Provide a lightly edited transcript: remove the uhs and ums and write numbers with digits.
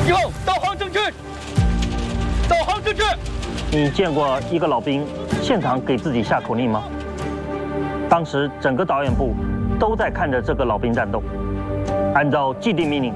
1号导航正确，导航正确。 你见过一个老兵现场给自己下口令吗？当时整个导演部都在看着这个老兵战斗，按照既定命令，